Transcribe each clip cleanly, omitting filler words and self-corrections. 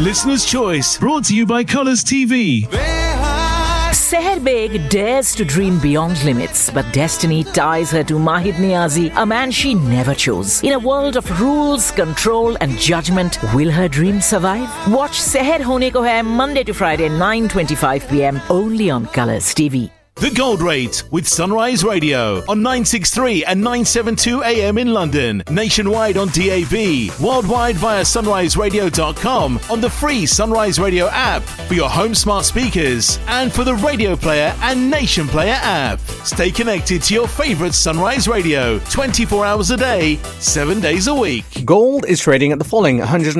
Listener's Choice, brought to you by Colours TV. Seher Beg dares to dream beyond limits, but destiny ties her to Mahid Niazi, a man she never chose. In a world of rules, control and judgment, will her dream survive? Watch Seher Hone Ko Hai Monday to Friday, 9:25 p.m. only on Colours TV. The Gold Rate with Sunrise Radio on 963 and 972 AM in London, nationwide on DAB, worldwide via sunriseradio.com, on the free Sunrise Radio app for your home smart speakers and for the Radio Player and Nation Player app. Stay connected to your favourite Sunrise Radio 24 hours a day, 7 days a week. Gold is trading at the following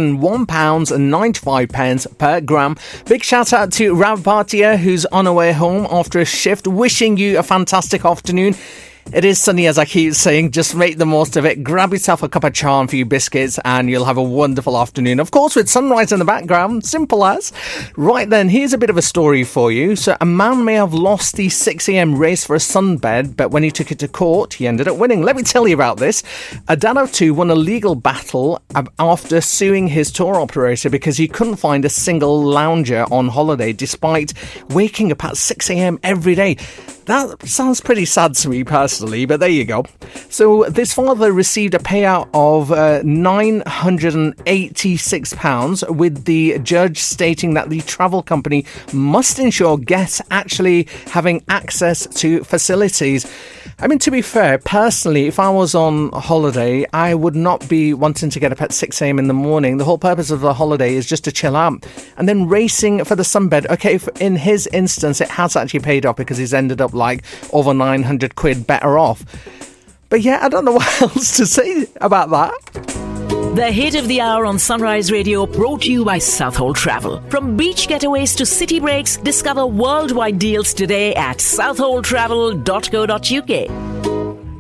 £101.95 per gram. Big shout out to Rav Bhatia, who's on her way home after a shift. Wishing you a fantastic afternoon. It is sunny, as I keep saying. Just make the most of it. Grab yourself a cup of chai and a few biscuits and you'll have a wonderful afternoon. Of course, with sunrise in the background. Simple as. Right then, here's a bit of a story for you. So a man may have lost the 6 a.m. race for a sunbed, but when he took it to court, he ended up winning. Let me tell you about this. A dad of two won a legal battle after suing his tour operator because he couldn't find a single lounger on holiday despite waking up at 6 a.m. every day. That sounds pretty sad to me personally, but there you go. So this father received a payout of £986, with the judge stating that the travel company must ensure guests actually having access to facilities. I mean, to be fair, personally, if I was on holiday, I would not be wanting to get up at 6 a.m. in the morning. The whole purpose of the holiday is just to chill out. And then racing for the sunbed. Okay, in his instance, it has actually paid off because he's ended up like over 900 quid better off. But yeah, I don't know what else to say about that. The hit of the hour on Sunrise Radio, brought to you by Southhold Travel. From beach getaways to city breaks, discover worldwide deals today at southholdtravel.co.uk.